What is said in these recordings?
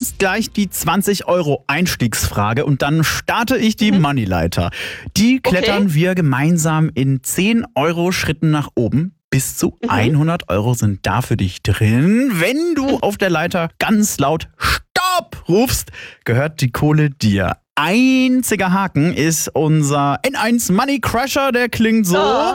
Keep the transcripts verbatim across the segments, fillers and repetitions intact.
jetzt gleich die zwanzig Euro Einstiegsfrage und dann starte ich die mhm. Moneyleiter. Die klettern okay. wir gemeinsam in zehn Euro Schritten nach oben. Bis zu mhm. hundert Euro sind da für dich drin. Wenn du auf der Leiter ganz laut Stopp rufst, gehört die Kohle dir. Einziger Haken ist unser N eins Money Crusher, der klingt so. Oh.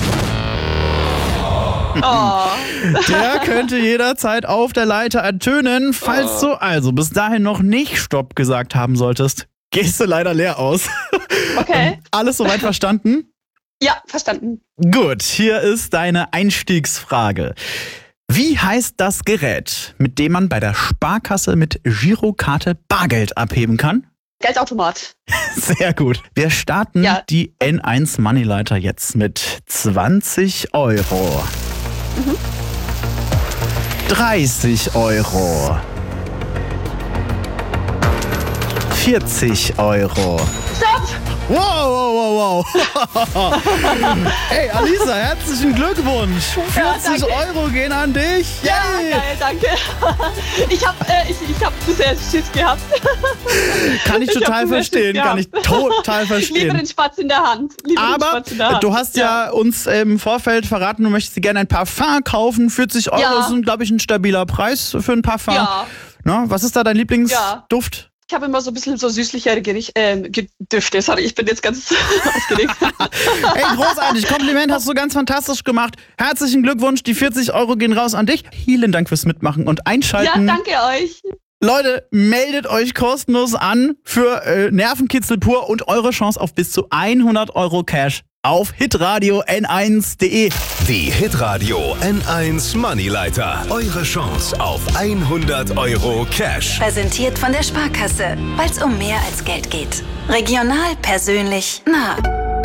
Oh. Der könnte jederzeit auf der Leiter ertönen. Falls oh. du also bis dahin noch nicht Stopp gesagt haben solltest, gehst du leider leer aus. Okay. Alles soweit verstanden? Ja, verstanden. Gut, hier ist deine Einstiegsfrage. Wie heißt das Gerät, mit dem man bei der Sparkasse mit Girokarte Bargeld abheben kann? Geldautomat. Sehr gut. Wir starten ja. die N eins Moneyleiter jetzt mit zwanzig Euro. Mhm. dreißig Euro. vierzig Euro. Stopp! Wow, wow, wow, wow. Hey, Alisa, herzlichen Glückwunsch. vierzig ja, Euro gehen an dich. Ja, Yay. Geil, danke. Ich habe äh, ich, ich hab bisher Schiss gehabt. Kann ich total ich verstehen, kann ich total verstehen. Lieber den Spatz in der Hand. Lieber Aber den Spatz in der Hand. Du hast ja. ja uns im Vorfeld verraten, du möchtest dir gerne ein Parfum kaufen. vierzig Euro ja. ist, glaube ich, ein stabiler Preis für ein Parfum. Ja. Na, was ist da dein Lieblingsduft? Ja. Ich habe immer so ein bisschen so süßlichere Gericht, äh, Düfte. Sorry, ich bin jetzt ganz aufgeregt. Hey, großartig. Kompliment, hast du ganz fantastisch gemacht. Herzlichen Glückwunsch. Die vierzig Euro gehen raus an dich. Vielen Dank fürs Mitmachen und Einschalten. Ja, danke euch. Leute, meldet euch kostenlos an für äh, Nervenkitzel pur und eure Chance auf bis zu hundert Euro Cash auf hitradio n eins punkt de. Die Hitradio N eins Moneyleiter. Eure Chance auf hundert Euro Cash. Präsentiert von der Sparkasse, weil es um mehr als Geld geht. Regional, persönlich, nah.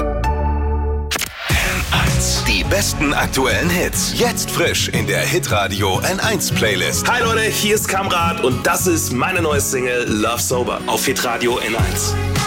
N eins. Die besten aktuellen Hits. Jetzt frisch in der Hitradio N eins Playlist. Hi Leute, hier ist Kamrat und das ist meine neue Single Love Sober auf Hitradio N eins.